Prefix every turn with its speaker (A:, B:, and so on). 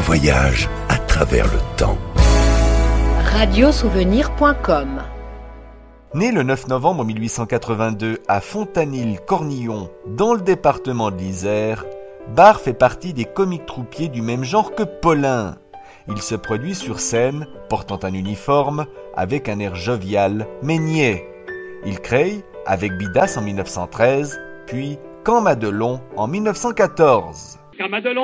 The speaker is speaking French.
A: voyage à travers le temps.
B: Radiosouvenir.com.
C: Né le 9 novembre 1882 à Fontanil-Cornillon, dans le département de l'Isère, Barre fait partie des comiques troupiers du même genre que Paulin. Il se produit sur scène, portant un uniforme, avec un air jovial, mais niais. Il crée, avec Bidas en 1913, puis Camp Madelon en 1914.